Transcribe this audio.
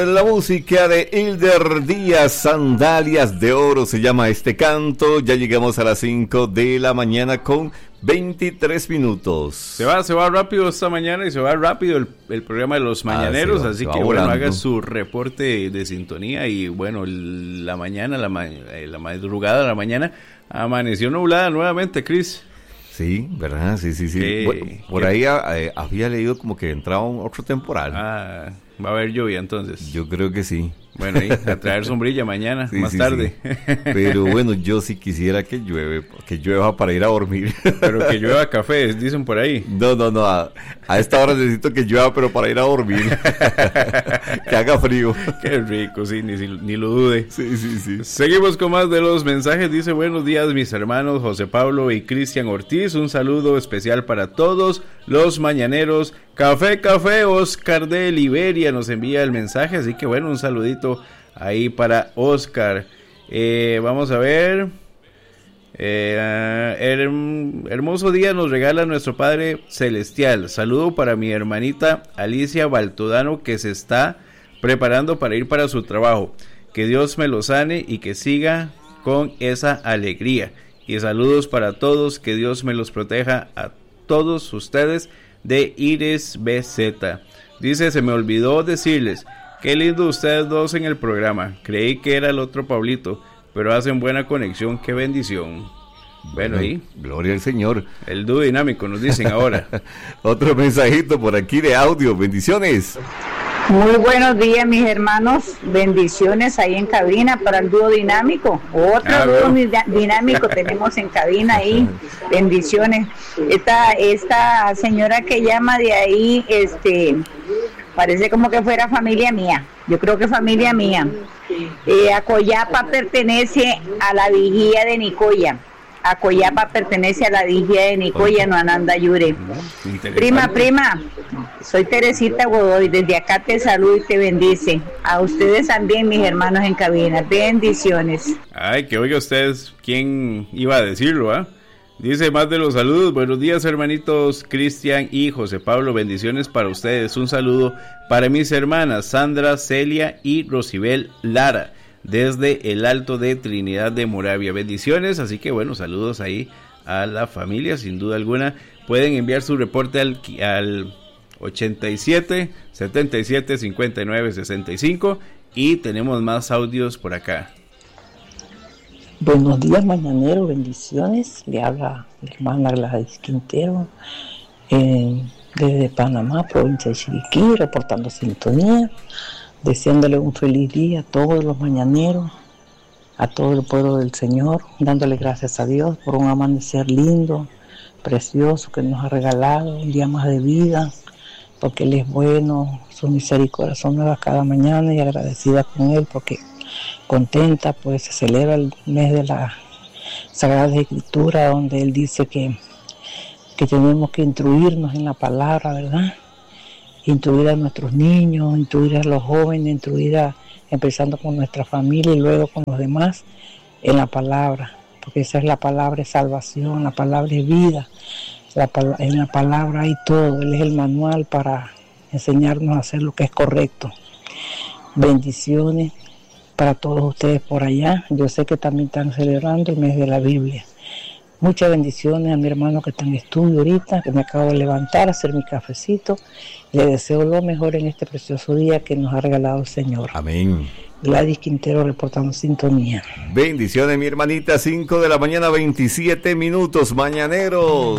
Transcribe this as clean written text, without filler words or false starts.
La música de Hilder Díaz, Sandalias de Oro se llama este canto. Ya llegamos a las 5 de la mañana con 23 minutos. Se va rápido esta mañana y se va rápido el programa de los mañaneros, así que bueno, haga su reporte de sintonía. Y bueno, la madrugada de la mañana amaneció nublada nuevamente, Cris. Sí, ¿verdad? Sí. Bueno, por ahí había leído como que entraba otro temporal. Va a haber lluvia entonces. Yo creo que sí. Bueno, ahí, a traer sombrilla mañana, más tarde. Sí. Pero bueno, yo sí quisiera que llueva para ir a dormir. Pero que llueva café, dicen por ahí. No, a esta hora necesito que llueva, pero para ir a dormir. Que haga frío. Qué rico, sí, ni lo dude. Sí. Seguimos con más de los mensajes. Dice: buenos días, mis hermanos José Pablo y Cristian Ortiz. Un saludo especial para todos los mañaneros. Café, Oscar de Liberia nos envía el mensaje, así que bueno, un saludito ahí para Oscar. Vamos a ver. Hermoso día nos regala nuestro Padre Celestial. Saludo para mi hermanita Alicia Baltodano, que se está preparando para ir para su trabajo. Que Dios me lo sane y que siga con esa alegría. Y saludos para todos, que Dios me los proteja a todos ustedes. De Iris BZ. Dice: se me olvidó decirles, qué lindo ustedes dos en el programa. Creí que era el otro Pablito, pero hacen buena conexión, qué bendición. Bueno, ahí. Gloria al Señor. El dúo dinámico nos dicen ahora. Otro mensajito por aquí de audio. Bendiciones. Muy buenos días, mis hermanos. Bendiciones ahí en cabina para el dúo dinámico. Otro dúo dinámico tenemos en cabina ahí. Bendiciones. Esta señora que llama de ahí, parece como que fuera familia mía. Yo creo que familia mía. Acoyapa pertenece a la vigía de Nicoya. Acoyapa pertenece a la vigía de Nicoya, no Ananda Yure. Prima, soy Teresita Godoy, desde acá te saludo y te bendice. A ustedes también, mis hermanos en cabina, bendiciones. Ay, que oiga ustedes, ¿quién iba a decirlo, ah? Dice más de los saludos: buenos días, hermanitos Cristian y José Pablo, bendiciones para ustedes. Un saludo para mis hermanas Sandra, Celia y Rosibel Lara, desde el Alto de Trinidad de Moravia. Bendiciones, así que bueno, saludos ahí a la familia, sin duda alguna. Pueden enviar su reporte al 87 77 59 65 y tenemos más audios por acá. Buenos días, mañanero, bendiciones. Le habla la hermana Gladys Quintero desde Panamá, provincia de Chiriquí, reportando sintonía. Deseándole un feliz día a todos los mañaneros, a todo el pueblo del Señor, dándole gracias a Dios por un amanecer lindo, precioso que nos ha regalado, un día más de vida, porque Él es bueno, sus misericordias son nuevas cada mañana, y agradecida con Él porque contenta, pues se celebra el mes de la Sagrada Escritura, donde Él dice que tenemos que instruirnos en la palabra, ¿verdad? Instruir a nuestros niños, instruir a los jóvenes, empezando con nuestra familia y luego con los demás en la palabra, porque esa es la palabra, es salvación, la palabra es vida, en la palabra hay todo. Él es el manual para enseñarnos a hacer lo que es correcto. Bendiciones para todos ustedes por allá. Yo sé que también están celebrando el mes de la Biblia. Muchas bendiciones a mi hermano que está en estudio ahorita, que me acabo de levantar, hacer mi cafecito. Le deseo lo mejor en este precioso día que nos ha regalado el Señor. Amén. Gladys Quintero reportando sintonía. Bendiciones, mi hermanita. 5 de la mañana, 27 minutos, mañaneros.